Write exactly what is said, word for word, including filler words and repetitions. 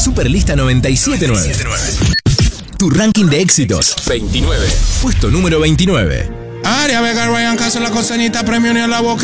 Superlista noventa y siete nueve. Tu ranking de éxitos. veintinueve. Puesto número veintinueve. Aria Vega, Ryan Castro, la costeñita, premio ni a la boca.